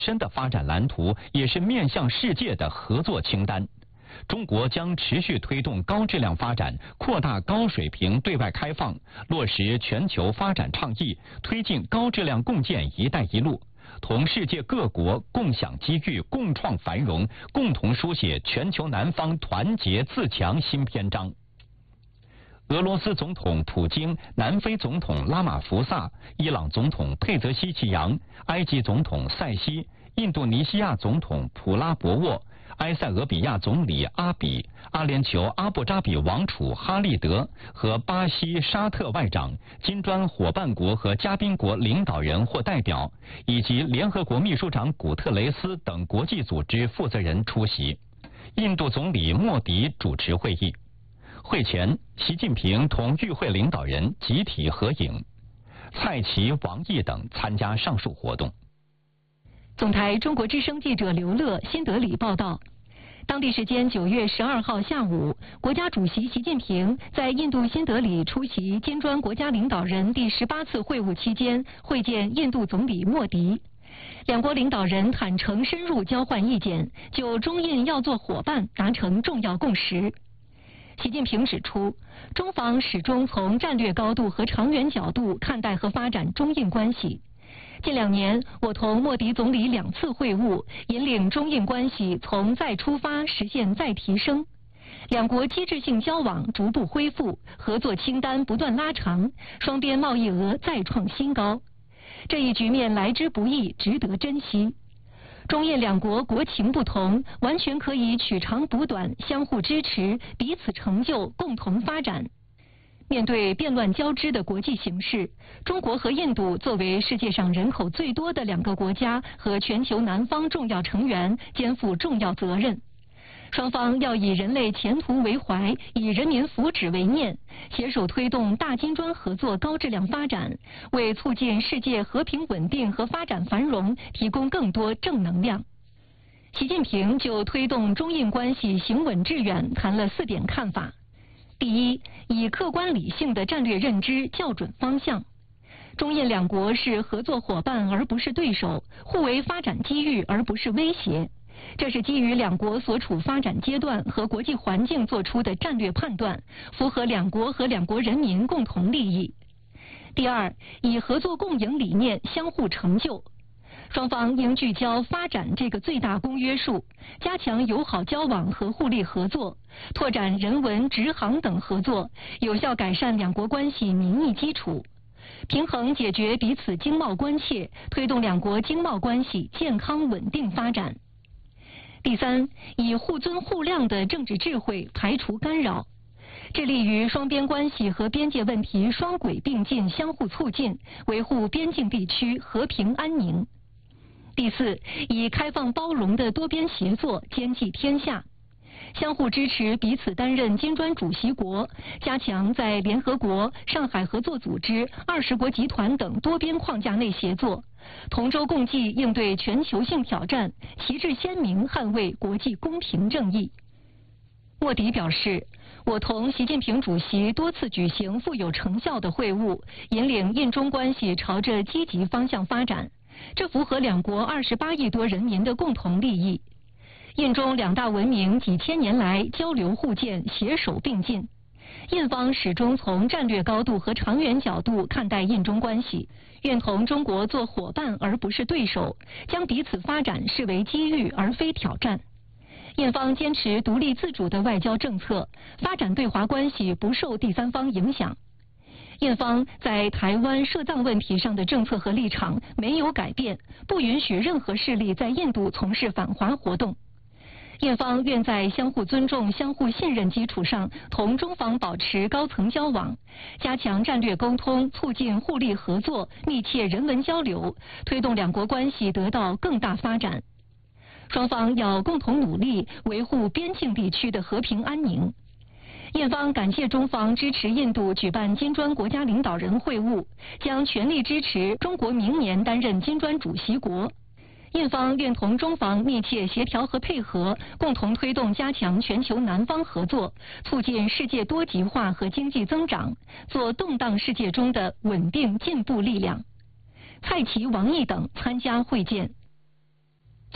深的发展蓝图，也是面向世界的合作清单。中国将持续推动高质量发展，扩大高水平对外开放，落实全球发展倡议，推进高质量共建“一带一路”，同世界各国共享机遇、共创繁荣，共同书写全球南方团结自强新篇章。俄罗斯总统普京、南非总统拉马福萨、伊朗总统佩泽希奇扬、埃及总统塞西、印度尼西亚总统普拉博沃、埃塞俄比亚总理阿比、阿联酋阿布扎比王储哈利德和巴西沙特外长、金砖伙伴国和嘉宾国领导人或代表，以及联合国秘书长古特雷斯等国际组织负责人出席。印度总理莫迪主持会议。会前，习近平同与会领导人集体合影，蔡奇、王毅等参加上述活动。 总台中国之声记者刘乐新德里报道，当地时间9月12号下午，国家主席习近平在印度新德里出席金砖国家领导人第18次会晤期间，会见印度总理莫迪。两国领导人坦诚深入交换意见，就中印要做伙伴达成重要共识。习近平指出，中方始终从战略高度和长远角度看待和发展中印关系。近2年，我同莫迪总理2次会晤，引领中印关系从再出发实现再提升。两国机制性交往逐步恢复，合作清单不断拉长，双边贸易额再创新高。这一局面来之不易，值得珍惜。中印两国国情不同，完全可以取长补短，相互支持，彼此成就，共同发展。面对变乱交织的国际形势，中国和印度作为世界上人口最多的2个国家和全球南方重要成员，肩负重要责任。双方要以人类前途为怀，以人民福祉为念，携手推动大金砖合作高质量发展，为促进世界和平稳定和发展繁荣提供更多正能量。习近平就推动中印关系行稳致远谈了4点看法。第一，以客观理性的战略认知校准方向。中印两国是合作伙伴而不是对手，互为发展机遇而不是威胁。这是基于两国所处发展阶段和国际环境做出的战略判断，符合两国和两国人民共同利益。第二，以合作共赢理念相互成就。双方应聚焦发展这个最大公约数，加强友好交往和互利合作，拓展人文、直航等合作，有效改善两国关系民意基础，平衡解决彼此经贸关切，推动两国经贸关系健康稳定发展。第三，以互尊互谅的政治智慧排除干扰，致力于双边关系和边界问题双轨并进，相互促进，维护边境地区和平安宁。第四，以开放包容的多边协作兼济天下，相互支持彼此担任金砖主席国，加强在联合国、上海合作组织、20国集团等多边框架内协作，同舟共济应对全球性挑战，旗帜鲜明捍卫国际公平正义。莫迪表示，我同习近平主席多次举行富有成效的会晤，引领印中关系朝着积极方向发展，这符合两国28亿多人民的共同利益。印中两大文明几千年来交流互鉴，携手并进。印方始终从战略高度和长远角度看待印中关系，愿同中国做伙伴而不是对手，将彼此发展视为机遇而非挑战。印方坚持独立自主的外交政策，发展对华关系不受第三方影响。印方在台湾涉藏问题上的政策和立场没有改变，不允许任何势力在印度从事反华活动。印方愿在相互尊重、相互信任基础上，同中方保持高层交往，加强战略沟通，促进互利合作，密切人文交流，推动两国关系得到更大发展。双方要共同努力，维护边境地区的和平安宁。印方感谢中方支持印度举办金砖国家领导人会晤，将全力支持中国明年担任金砖主席国。印方愿同中方密切协调和配合，共同推动加强全球南方合作，促进世界多极化和经济增长，做动荡世界中的稳定进步力量。蔡奇、王毅等参加会见。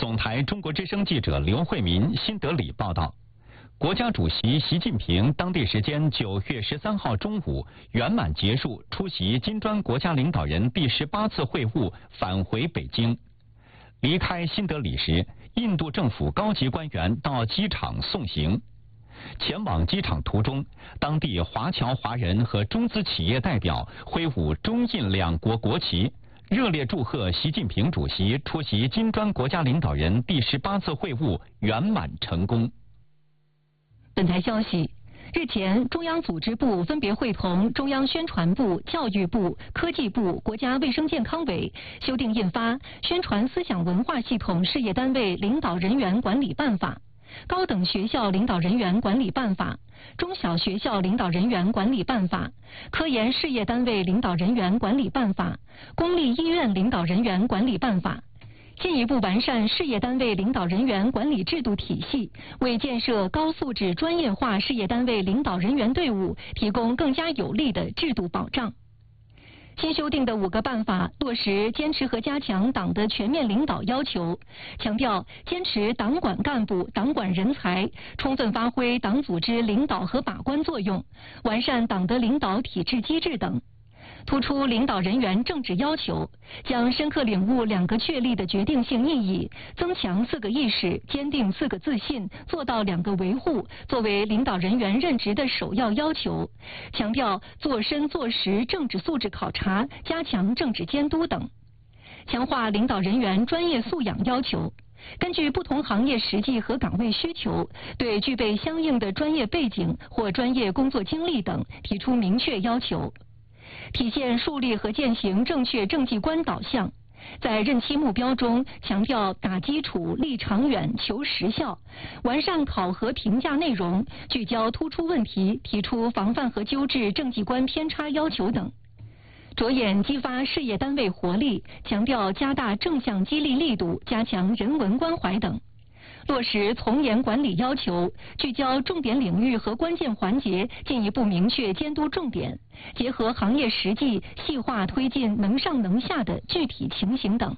总台中国之声记者刘慧民新德里报道。国家主席习近平当地时间9月13号中午圆满结束出席金砖国家领导人第18次会晤，返回北京。离开新德里时，印度政府高级官员到机场送行。前往机场途中，当地华侨华人和中资企业代表挥舞中印两国国旗，热烈祝贺习近平主席出席金砖国家领导人第18次会晤圆满成功。 本台消息，日前，中央组织部分别会同中央宣传部、教育部、科技部、国家卫生健康委修订印发《宣传思想文化系统事业单位领导人员管理办法》、《高等学校领导人员管理办法》、《中小学校领导人员管理办法》、《科研事业单位领导人员管理办法》、《公立医院领导人员管理办法》。进一步完善事业单位领导人员管理制度体系，为建设高素质专业化事业单位领导人员队伍提供更加有力的制度保障。新修订的5个办法落实坚持和加强党的全面领导要求，强调坚持党管干部、党管人才，充分发挥党组织领导和把关作用，完善党的领导体制机制等。突出领导人员政治要求，将深刻领悟2个确立的决定性意义，增强4个意识，坚定4个自信，做到2个维护作为领导人员任职的首要要求，强调做深做实政治素质考察，加强政治监督等，强化领导人员专业素养要求。根据不同行业实际和岗位需求，对具备相应的专业背景或专业工作经历等提出明确要求。体现树立和践行正确政绩观导向，在任期目标中强调打基础、立长远、求实效，完善考核评价内容，聚焦突出问题，提出防范和纠治政绩观偏差要求等。着眼激发事业单位活力，强调加大正向激励力度，加强人文关怀等。落实从严管理要求，聚焦重点领域和关键环节，进一步明确监督重点，结合行业实际，细化推进能上能下的具体情形等。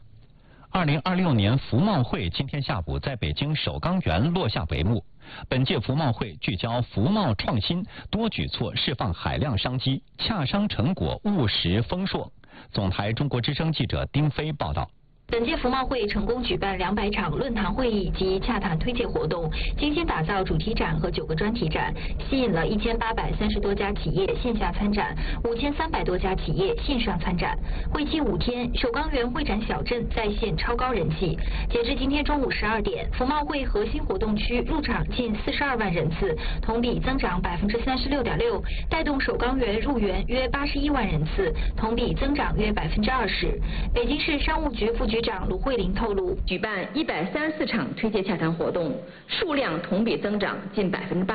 2026年服贸会今天下午在北京首钢园落下帷幕。本届服贸会聚焦服贸创新，多举措释放海量商机，洽商成果务实丰硕。总台中国之声记者丁飞报道。 本届服贸会成功举办200场论坛会议及洽谈推介活动，精心打造主题展和9个专题展，吸引了1830多家企业线下参展，5300多家企业线上参展。会期5天，首钢园会展小镇在线超高人气。截至今天中午12点，服贸会核心活动区入场近42万人次，同比增长36.6%，带动首钢园入园约81万人次，同比增长约20%。北京市商务局副局长卢慧玲透露， 举办134场推介洽谈活动，数量同比增长近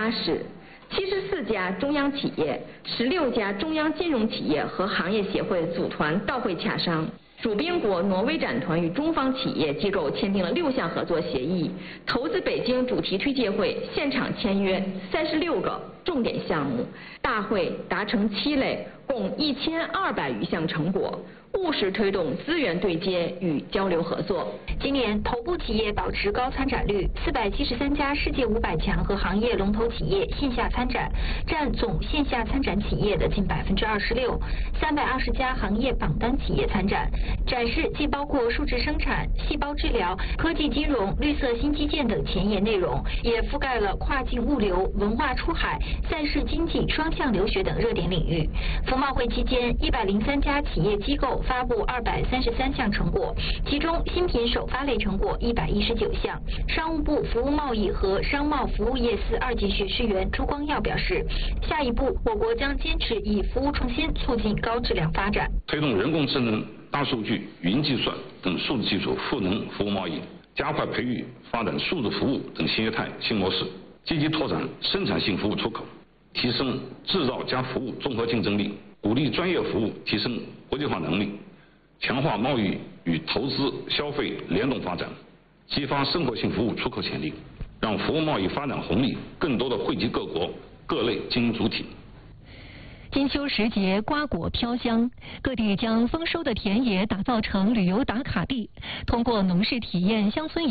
80%，74家中央企业、16家中央金融企业和行业协会组团到会洽商。主宾国挪威展团与中方企业机构签订了6项合作协议，投资北京主题推介会现场签约36个重点项目，大会达成7类，共1200余项成果，务实推动资源对接与交流合作。 今年头部企业保持高参展率，473家世界500强和行业龙头企业线下参展，占总线下参展企业的近26%，320家行业榜单企业参展。展示既包括数字生产、细胞治疗、科技金融、绿色新基建等前沿内容，也覆盖了跨境物流、文化出海、赛事经济、双向留学等热点领域。服贸会期间，103家企业机构发布233项成果，其中新品首发类成果119项。商务部服务贸易和商贸服务业司2级学士员朱光耀表示，下一步我国将坚持以服务创新促进高质量发展， 推动人工智能、大数据、云计算等数字技术赋能服务贸易，加快培育发展数字服务等新业态新模式，积极拓展生产性服务出口，提升制造加服务综合竞争力，鼓励专业服务提升国际化能力，强化贸易与投资消费联动发展，激发生活性服务出口潜力，让服务贸易发展红利更多的惠及各国各类经营主体。 金秋时节，瓜果飘香，各地将丰收的田野打造成旅游打卡地，通过农事体验乡村